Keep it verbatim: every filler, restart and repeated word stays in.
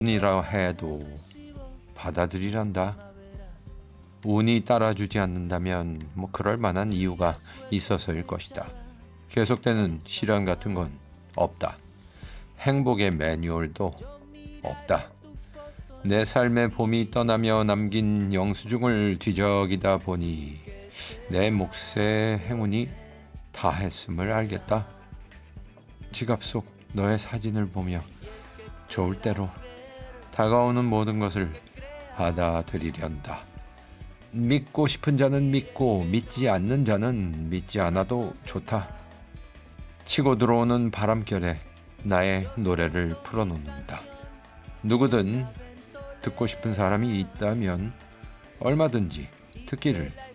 운이라 해도 받아들이란다. 운이 따라주지 않는다면 뭐 그럴 만한 이유가 있어서일 것이다. 계속되는 시련 같은 건 없다. 행복의 매뉴얼도 없다. 내 삶의 봄이 떠나며 남긴 영수증을 뒤적이다 보니 내 몫의 행운이 다했음을 알겠다. 지갑 속 너의 사진을 보며 좋을 대로 다가오는 모든 것을 받아들이련다. 믿고 싶은 자는 믿고 믿지 않는 자는 믿지 않아도 좋다. 치고 들어오는 바람결에 나의 노래를 풀어놓는다. 누구든 듣고 싶은 사람이 있다면 얼마든지 듣기를